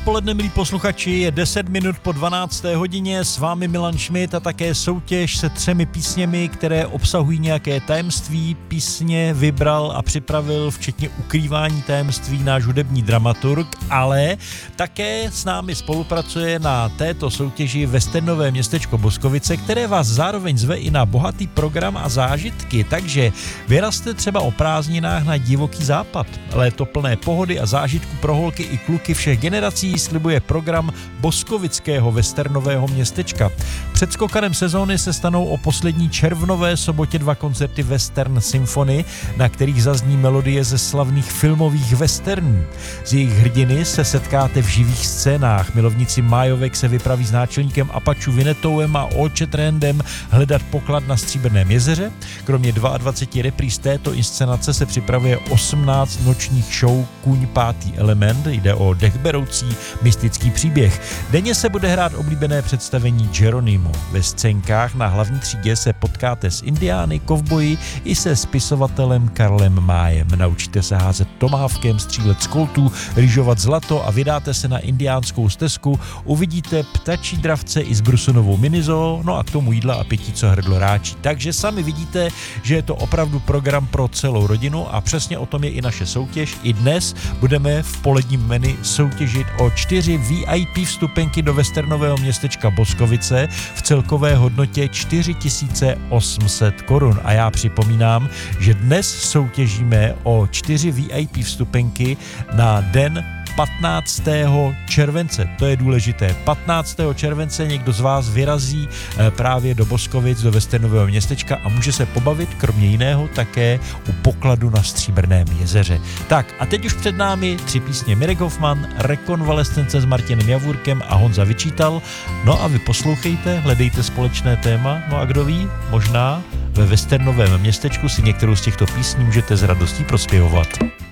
Odpoledne, milí posluchači, je 10 minut po 12. hodině, s vámi Milan Šmit a také soutěž se 3 písněmi, které obsahují nějaké tajemství. Písně vybral a připravil, včetně ukrývání tajemství, náš hudební dramaturg, ale také s námi spolupracuje na této soutěži westernové městečko Boskovice, které vás zároveň zve i na bohatý program a zážitky, takže vyrazte třeba o prázdninách na divoký západ. Léto plné pohody a zážitku pro holky i kluky všech generací slibuje program boskovického westernového městečka. Před skokanem sezóny se stanou o poslední červnové sobotě 2 koncerty Western Symphony, na kterých zazní melodie ze slavných filmových westernů. Z jejich hrdiny se setkáte v živých scénách. Milovníci májovek se vypraví s náčelníkem Apačů Vinettouem a Olčetrendem hledat poklad na Stříbrném jezeře. Kromě 22 repríz této inscenace se připravuje 18 nočních show Kůň pátý element, jde o dechberoucí mystický příběh. Denně se bude hrát oblíbené představení Geronimo. Ve scénkách na hlavní třídě se potkáte s indiány, kovboji i se spisovatelem Karlem Májem. Naučíte se házet tomahawkem, střílet z koltů, lyžovat zlato a vydáte se na indiánskou stezku. Uvidíte ptačí dravce i zbrusunovou minizoo, no a k tomu jídla a pití, co hrdlo ráčí. Takže sami vidíte, že je to opravdu program pro celou rodinu a přesně o tom je i naše soutěž. I dnes budeme v poledním menu soutěžit o 4 VIP vstupenky do westernového městečka Boskovice v celkové hodnotě 4800 korun. A já připomínám, že dnes soutěžíme o 4 VIP vstupenky na den 15. července. To je důležité. 15. července někdo z vás vyrazí právě do Boskovic, do westernového městečka a může se pobavit kromě jiného také u pokladu na Stříbrném jezeře. Tak a teď už před námi 3 písně Mirek Hoffman, Rekonvalescence s Martinem Javůrkem a Honza Vyčítal. No a vy poslouchejte, hledejte společné téma, no a kdo ví, možná ve westernovém městečku si některou z těchto písní můžete s radostí prospěvovat.